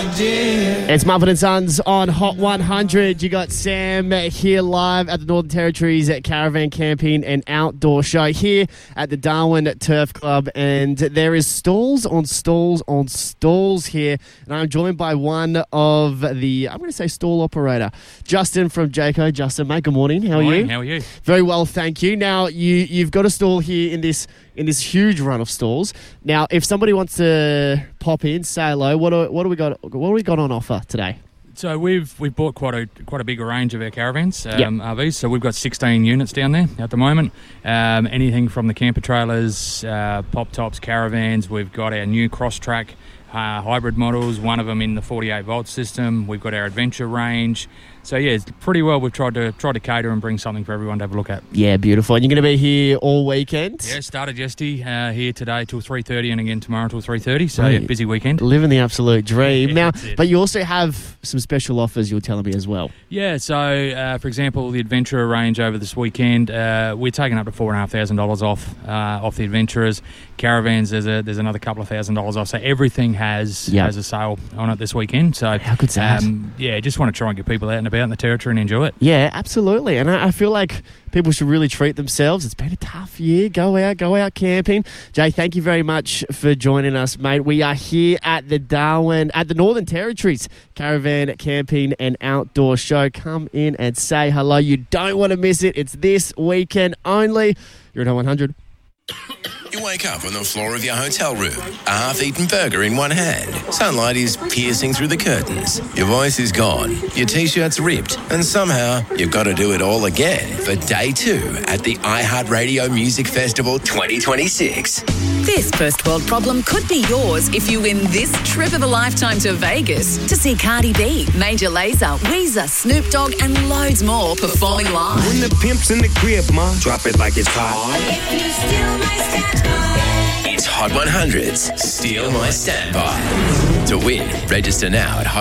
It's Muppet and Sons on Hot 100. You got Sam here live at the Northern Territories at Caravan Camping and Outdoor Show here at the Darwin Turf Club. And there is stalls on stalls on stalls here. And I'm joined by one of the, I'm going to say stall operator, Justin from Jayco. Justin, mate, good morning. How are you? How are you? Very well, thank you. Now, you've got a stall here in this huge run of stalls. Now, if somebody wants to pop in, say hello, what do we got? What do we got on offer today? So we've bought quite a big range of our caravans, RVs. So we've got 16 units down there at the moment. Anything from the camper trailers, pop tops, caravans. We've got our new cross-track hybrid models. One of them in the 48-volt system. We've got our adventure range. So yeah, it's pretty well. We've tried to cater and bring something for everyone to have a look at. Yeah, beautiful. And you're going to be here all weekend? Yeah, started yesterday, here today till 3:30, and again tomorrow till 3:30. So yeah, busy weekend. Living the absolute dream. Now, but you also have some special offers you were telling me as well. Yeah. So for example, the Adventurer range over this weekend, we're taking up to $4,500 off the Adventurers. Caravans, there's another couple of $1,000 off. So everything has a sale on it this weekend. So how good's that? Yeah, just want to try and get people out and about in the territory and enjoy it. Yeah, absolutely. And I feel like people should really treat themselves. It's been a tough year. Go out camping. Jay, thank you very much for joining us, mate. We are here at the Northern Territories Caravan Camping and Outdoor Show. Come in and say hello. You don't want to miss it. It's this weekend only. You're at Hot 100. You wake up on the floor of your hotel room, a half-eaten burger in one hand. Sunlight is piercing through the curtains. Your voice is gone, your T-shirt's ripped, and somehow you've got to do it all again for Day 2 at the iHeartRadio Music Festival 2026. This first world problem could be yours if you win this trip of a lifetime to Vegas to see Cardi B, Major Lazer, Weezer, Snoop Dogg, and loads more performing live. When the pimp's in the crib, ma, drop it like it's hot. If you steal my standby. It's Hot 100's Steal My Standby. To win, register now at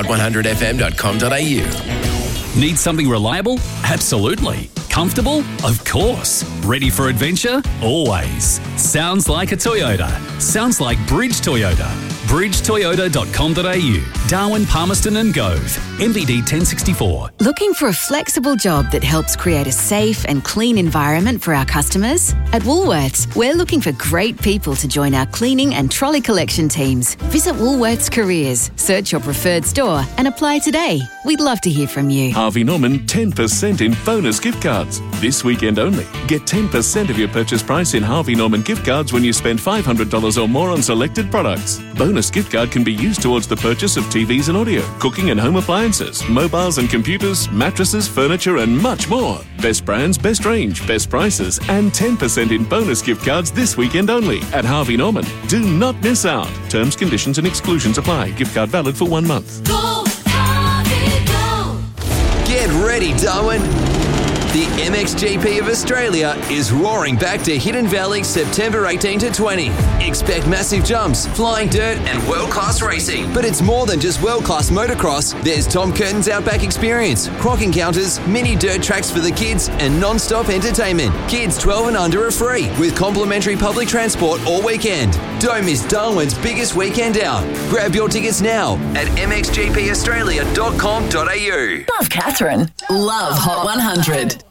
hot100fm.com.au. Need something reliable? Absolutely. Comfortable? Of course. Ready for adventure? Always. Sounds like a Toyota. Sounds like Bridge Toyota. bridgetoyota.com.au. Darwin, Palmerston and Gove. MBD 1064. Looking for a flexible job that helps create a safe and clean environment for our customers? At Woolworths, we're looking for great people to join our cleaning and trolley collection teams. Visit Woolworths Careers, search your preferred store and apply today. We'd love to hear from you. Harvey Norman 10% in bonus gift cards. This weekend only. Get 10% of your purchase price in Harvey Norman gift cards when you spend $500 or more on selected products. Bonus gift card can be used towards the purchase of TVs and audio, cooking and home appliances, mobiles and computers, mattresses, furniture and much more. Best brands, best range, best prices and 10% in bonus gift cards this weekend only at Harvey Norman. Do not miss out. Terms, conditions and exclusions apply. Gift card valid for 1 month. Go, Harvey, go! Get ready, Darwin. The MXGP of Australia is roaring back to Hidden Valley September 18 to 20. Expect massive jumps, flying dirt and world-class racing. But it's more than just world-class motocross. There's Tom Curtin's Outback Experience, croc encounters, mini dirt tracks for the kids and non-stop entertainment. Kids 12 and under are free with complimentary public transport all weekend. Don't miss Darwin's biggest weekend out. Grab your tickets now at mxgpaustralia.com.au. Love Catherine. Love Hot 100.